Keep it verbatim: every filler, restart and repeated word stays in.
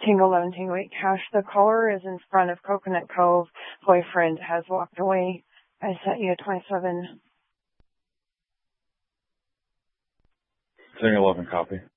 Tango eleven Tango eight Cash. The caller is in front of Coconut Cove. Boyfriend has walked away. I sent you a twenty-seven. Tango eleven copy.